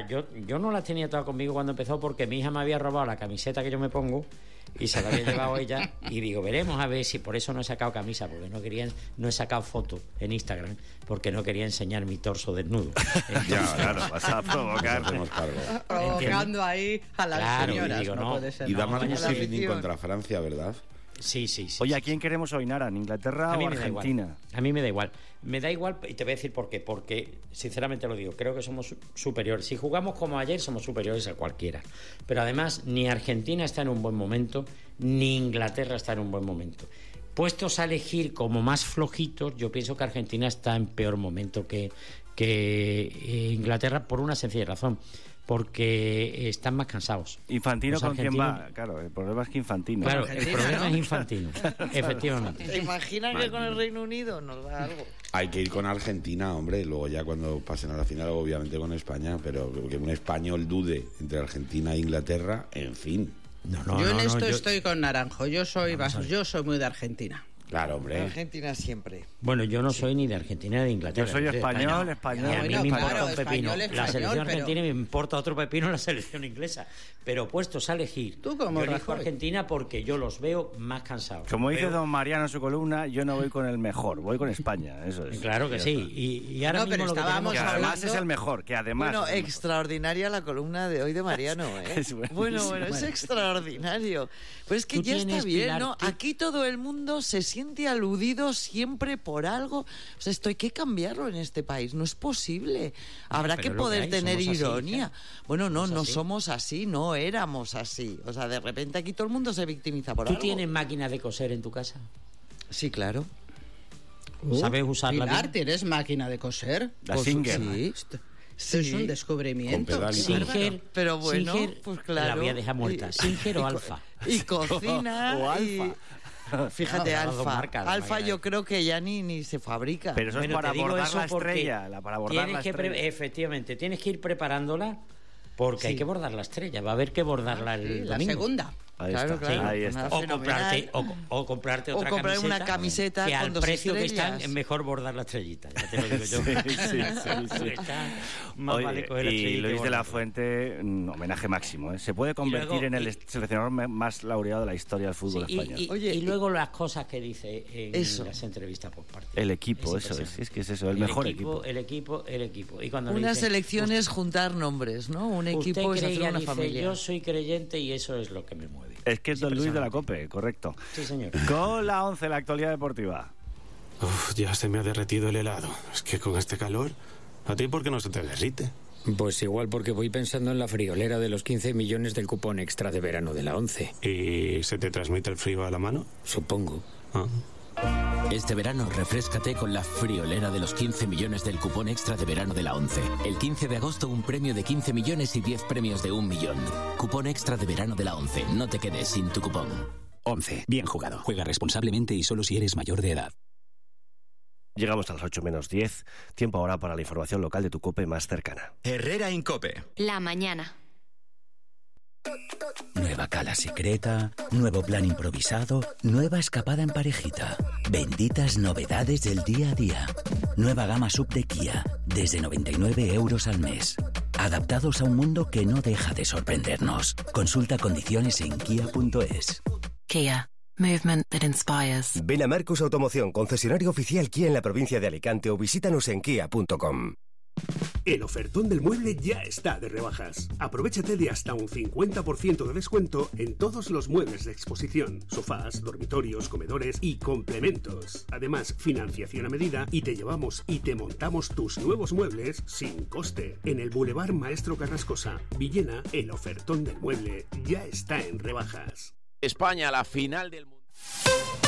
mira, yo no las tenía todas conmigo cuando empezó porque mi hija me había robado la camiseta que yo me pongo y se la había llevado ella y digo, veremos a ver si por eso no he sacado camisa, porque no he sacado foto en Instagram porque no quería enseñar mi torso desnudo. Entonces, ya, claro, vas a provocar. Provocando ahí a las señoras. Digo, no puede ser. Y da más musiquín contra Francia, ¿verdad? Sí. Oye, ¿a quién queremos hoy, Nara? ¿En Inglaterra o Argentina? A mí me da igual. Me da igual, y te voy a decir por qué. Porque, sinceramente lo digo, creo que somos superiores. Si jugamos como ayer, somos superiores a cualquiera. Pero además, ni Argentina está en un buen momento, ni Inglaterra está en un buen momento. Puestos a elegir como más flojitos, yo pienso que Argentina está en peor momento que Inglaterra por una sencilla razón. Porque están más cansados. ¿Infantino con quién va? Claro, el problema es que Infantino. Claro, el problema es Infantino, efectivamente. ¿Te imaginas que con el Reino Unido nos da algo? Hay que ir con Argentina, hombre, luego ya cuando pasen a la final, obviamente con España, pero que un español dude entre Argentina e Inglaterra, en fin. Yo en esto estoy con Naranjo, yo soy muy de Argentina. Claro, hombre. Argentina siempre. Bueno, yo no soy ni de Argentina ni de Inglaterra. Yo soy español. Y a mí me importa un pepino la selección argentina y me importa otro pepino la selección inglesa. Pero puestos a elegir, yo elijo Argentina porque yo los veo más cansados. Como dice don Mariano en su columna, yo no voy con el mejor, voy con España, eso es. Claro que sí. Y ahora mismo lo que tenemos, que además es el mejor, que además... Bueno, extraordinaria la columna de hoy de Mariano, ¿eh? Bueno, es extraordinario. Pues es que ya está bien, ¿no? Aquí todo el mundo se siente aludido siempre por algo. O sea, esto hay que cambiarlo en este país. No es posible. Habrá que poder tener ironía. Bueno, no somos así, no éramos así. O sea, de repente aquí todo el mundo se victimiza por algo. ¿Tú tienes máquina de coser en tu casa? Sí, claro. ¿Sabes usarla bien? ¿Tienes máquina de coser? La Singer. Sí. Es un descubrimiento. Singer, pero bueno, Singer, pues claro. La voy a dejar muerta. Singer o Alfa. Y cocina. o Alfa. Fíjate, Alfa yo creo que ya ni se fabrica. Pero eso es para abordar la estrella. Para abordar la estrella. Efectivamente, tienes que ir preparándola porque hay que bordar la estrella. Va a haber que bordarla el domingo. La segunda. Claro. Ahí está. O comprarte otra comprar una camiseta que con al dos precio estrellas. que están es mejor bordar la estrellita. Ya te lo digo yo. Sí. Más vale coger la estrellita. Y Luis de la Fuente, homenaje máximo, ¿eh? Se puede convertir en el seleccionador más laureado de la historia del fútbol español. Y luego las cosas que dice en las entrevistas por parte. El equipo, eso es que es eso, el mejor equipo. El equipo. Y cuando una selección es juntar nombres, ¿no? Un equipo es hacer una familia. Yo soy creyente y eso es lo que me mueve. Es que es don Luis de la COPE, correcto. Sí, señor. Con la 11, la actualidad deportiva. Ya se me ha derretido el helado. Es que con este calor, ¿a ti por qué no se te derrite? Pues igual porque voy pensando en la friolera de los 15 millones del cupón extra de verano de la 11. ¿Y se te transmite el frío a la mano? Supongo. Este verano refréscate con la friolera de los 15 millones del cupón extra de verano de la 11. El 15 de agosto un premio de 15 millones y 10 premios de 1 millón. Cupón extra de verano de la 11. No te quedes sin tu cupón. 11. Bien jugado. Juega responsablemente y solo si eres mayor de edad. Llegamos a las 8 menos 10. Tiempo ahora para la información local de tu COPE más cercana. Herrera Incope. La mañana. Nueva cala secreta, nuevo plan improvisado, nueva escapada en parejita. Benditas novedades del día a día. Nueva gama sub de Kia, desde 99 euros al mes. Adaptados a un mundo que no deja de sorprendernos. Consulta condiciones en kia.es. Kia. Movement that inspires. Ven a Marcus Automoción, concesionario oficial Kia en la provincia de Alicante, o visítanos en kia.com. El ofertón del mueble ya está de rebajas. Aprovéchate de hasta un 50% de descuento en todos los muebles de exposición, sofás, dormitorios, comedores y complementos. Además, financiación a medida y te llevamos y te montamos tus nuevos muebles sin coste. En el Boulevard Maestro Carrascosa, Villena, el ofertón del mueble ya está en rebajas. España, la final del mundo.